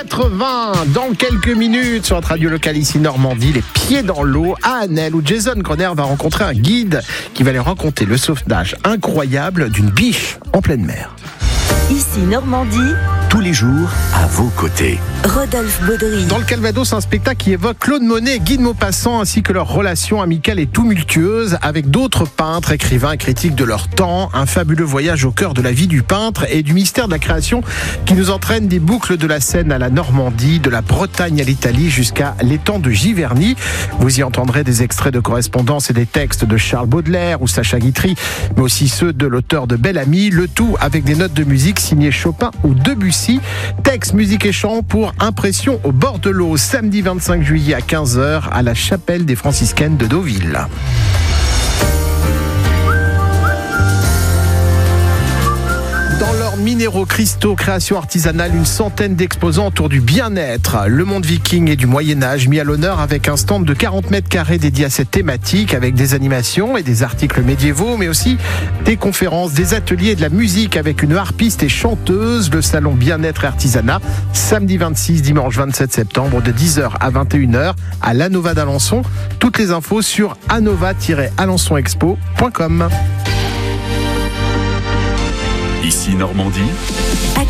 80 dans quelques minutes sur notre radio locale ici Normandie, les pieds dans l'eau à Annelle où Jason Groner va rencontrer un guide qui va lui raconter le sauvetage incroyable d'une biche en pleine mer. Ici Normandie, tous les jours à vos côtés. Rodolphe Baudry. Dans le Calvados, un spectacle qui évoque Claude Monet et Guy de Maupassant ainsi que leur relation amicale et tumultueuse avec d'autres peintres, écrivains et critiques de leur temps. Un fabuleux voyage au cœur de la vie du peintre et du mystère de la création qui nous entraîne des boucles de la Seine à la Normandie, de la Bretagne à l'Italie jusqu'à l'étang de Giverny. Vous y entendrez des extraits de correspondance et des textes de Charles Baudelaire ou Sacha Guitry, mais aussi ceux de l'auteur de Bel Ami, le tout avec des notes de musique signées Chopin ou Debussy. Texte, musique et chant pour Impression au bord de l'eau, samedi 25 juillet à 15h à la chapelle des franciscaines de Deauville. Dans leurs minéraux, cristaux, création artisanale, une centaine d'exposants autour du bien-être. Le monde viking et du Moyen-Âge mis à l'honneur avec un stand de 40 mètres carrés dédié à cette thématique avec des animations et des articles médiévaux, mais aussi des conférences, des ateliers, de la musique avec une harpiste et chanteuse. Le salon bien-être et artisanat, samedi 26, dimanche 27 septembre de 10h à 21h à l'Anova d'Alençon. Toutes les infos sur anova-alençonexpo.com. Ici Normandie.